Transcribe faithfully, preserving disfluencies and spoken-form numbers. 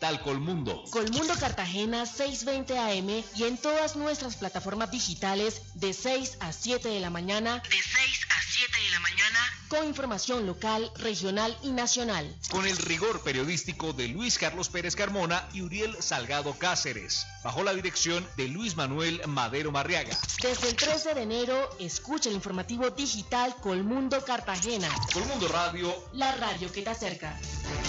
Digital Colmundo. Colmundo Cartagena seiscientos veinte A M y en todas nuestras plataformas digitales de seis a siete de la mañana. De seis a siete de la mañana. Con información local, regional y nacional. Con el rigor periodístico de Luis Carlos Pérez Carmona y Uriel Salgado Cáceres. Bajo la dirección de Luis Manuel Madero Marriaga. Desde el trece de enero, escucha el informativo digital Colmundo Cartagena. Colmundo Radio. La radio que te acerca.